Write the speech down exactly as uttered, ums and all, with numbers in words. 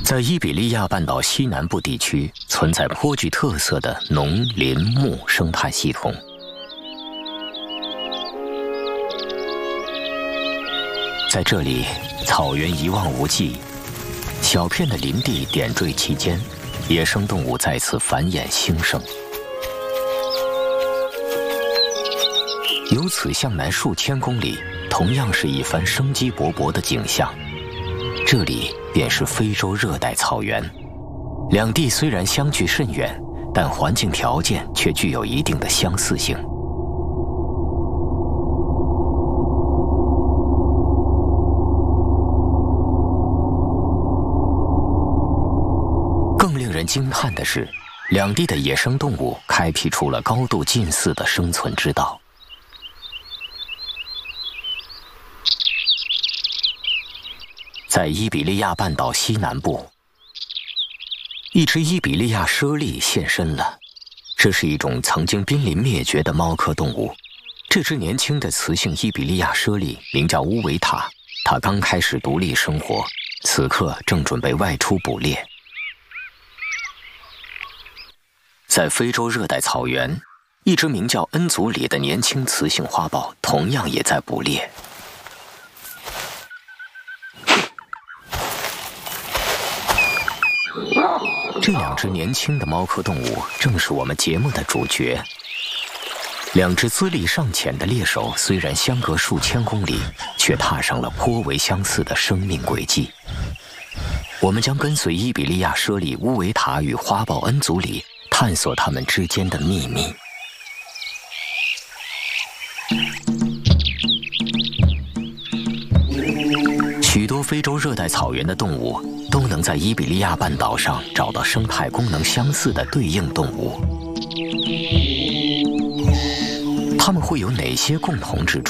在伊比利亚半岛西南部地区，存在颇具特色的农林牧生态系统。在这里，草原一望无际，小片的林地点缀其间，野生动物在此繁衍兴盛。由此向南数千公里，同样是一番生机勃勃的景象。这里便是非洲热带草原，两地虽然相距甚远，但环境条件却具有一定的相似性。更令人惊叹的是，两地的野生动物开辟出了高度近似的生存之道。在伊比利亚半岛西南部，一只伊比利亚猞猁现身了。这是一种曾经濒临灭绝的猫科动物。这只年轻的雌性伊比利亚猞猁名叫乌维塔，它刚开始独立生活，此刻正准备外出捕猎。在非洲热带草原，一只名叫恩祖里的年轻雌性花豹同样也在捕猎。这两只年轻的猫科动物正是我们节目的主角。两只资历尚浅的猎手虽然相隔数千公里，却踏上了颇为相似的生命轨迹。我们将跟随伊比利亚猞猁乌维塔与花豹恩祖里，探索它们之间的秘密。许多非洲热带草原的动物都能在伊比利亚半岛上找到生态功能相似的对应动物。它们会有哪些共同之处？